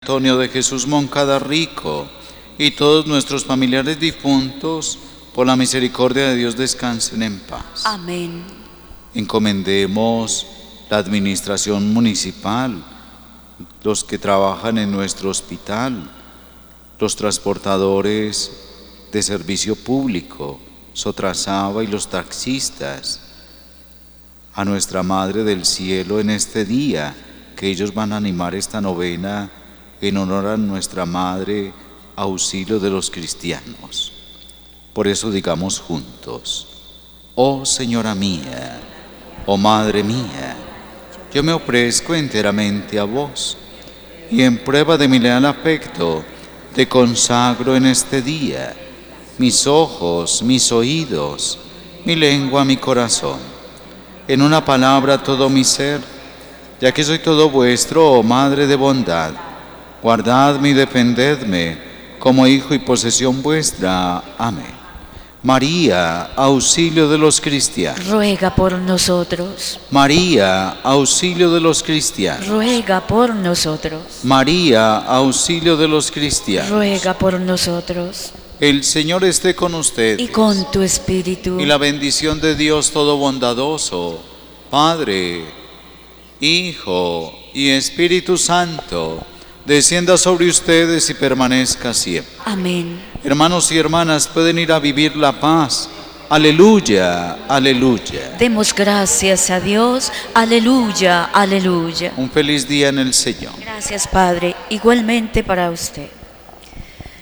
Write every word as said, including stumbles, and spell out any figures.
Antonio de Jesús Moncada Rico y todos nuestros familiares difuntos, por la misericordia de Dios descansen en paz. Amén. Encomendemos la administración municipal, los que trabajan en nuestro hospital, los transportadores de servicio público, Sotrasaba y los taxistas, a nuestra Madre del Cielo en este día, que ellos van a animar esta novena en honor a nuestra Madre, auxilio de los cristianos. Por eso digamos juntos: oh Señora mía, oh Madre mía, yo me ofrezco enteramente a vos, y en prueba de mi leal afecto, te consagro en este día mis ojos, mis oídos, mi lengua, mi corazón, en una palabra todo mi ser, ya que soy todo vuestro, oh Madre de bondad. Guardadme y defendedme como hijo y posesión vuestra. Amén. María, auxilio de los cristianos. Ruega por nosotros. María, auxilio de los cristianos. Ruega por nosotros. María, auxilio de los cristianos. Ruega por nosotros. El Señor esté con ustedes. Y con tu espíritu. Y la bendición de Dios todo bondadoso, Padre, Hijo y Espíritu Santo, descienda sobre ustedes y permanezca siempre. Amén. Hermanos y hermanas, pueden ir a vivir la paz. Aleluya, aleluya. Demos gracias a Dios. Aleluya, aleluya. Un feliz día en el Señor. Gracias, Padre. Igualmente para usted.